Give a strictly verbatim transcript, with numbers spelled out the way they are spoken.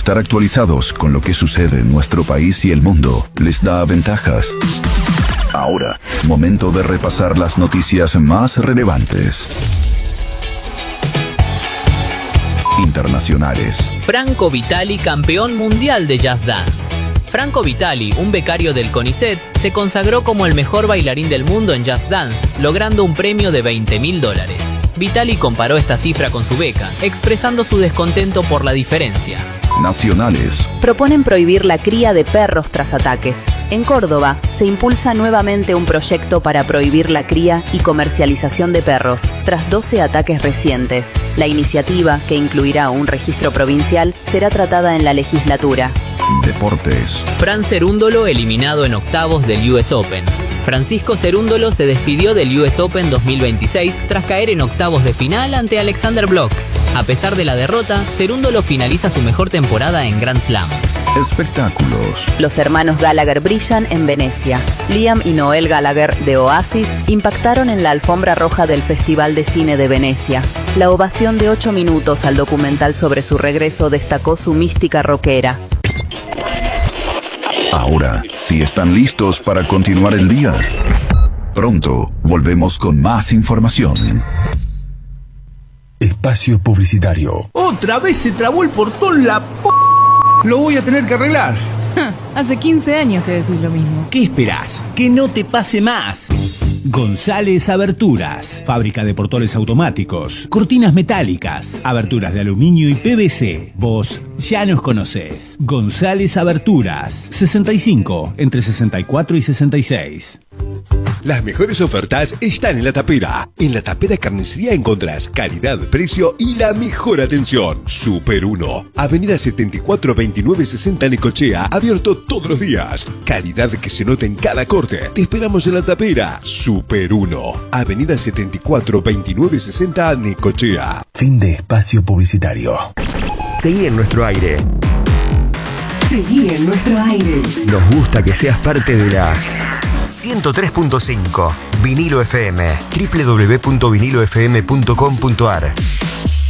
estar actualizados con lo que sucede en nuestro país y el mundo les da ventajas. Ahora, momento de repasar las noticias más relevantes. Internacionales. Franco Vitali, campeón mundial de Just Dance. Franco Vitali, un becario del CONICET, se consagró como el mejor bailarín del mundo en Just Dance, logrando un premio de veinte mil dólares. Vitali comparó esta cifra con su beca, expresando su descontento por la diferencia. Nacionales. Proponen prohibir la cría de perros tras ataques. En Córdoba, se impulsa nuevamente un proyecto para prohibir la cría y comercialización de perros, tras doce ataques recientes. La iniciativa, que incluirá un registro provincial, será tratada en la legislatura. Deportes. Fran Cerúndolo eliminado en octavos del U S Open. Francisco Cerúndolo se despidió del U S Open dos mil veintiséis tras caer en octavos de final ante Alexander Blocks. A pesar de la derrota, Cerúndolo finaliza su mejor temporada en Grand Slam. Espectáculos. Los hermanos Gallagher brillan en Venecia. Liam y Noel Gallagher, de Oasis, impactaron en la alfombra roja del Festival de Cine de Venecia. La ovación de ocho minutos al documental sobre su regreso destacó su mística rockera. Ahora, si están listos para continuar el día, pronto volvemos con más información. Espacio publicitario. Otra vez se trabó el portón, la p... Lo voy a tener que arreglar. Hace quince años que decís lo mismo. ¿Qué esperás? Que no te pase más. González Aberturas, fábrica de portones automáticos, cortinas metálicas, aberturas de aluminio y P V C. Vos ya nos conocés. González Aberturas, sesenta y cinco, entre sesenta y cuatro y sesenta y seis. Las mejores ofertas están en La Tapera. En La Tapera Carnicería encontrás calidad, precio y la mejor atención. Super uno, Avenida setenta y cuatro, veintinueve sesenta Necochea, abierto todos los días. Calidad que se nota en cada corte. Te esperamos en La Tapera. Super uno, Avenida setenta y cuatro, veintinueve sesenta Necochea. Fin de espacio publicitario. Seguí en nuestro aire. Seguí en nuestro aire. Nos gusta que seas parte de la ciento tres punto cinco Vinilo F M. doble u doble u doble u punto vinilo f m punto com punto a r